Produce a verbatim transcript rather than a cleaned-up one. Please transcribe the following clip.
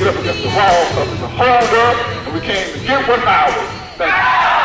get up against the wall because it's a hold up, and we came to get what's ours. Thank you.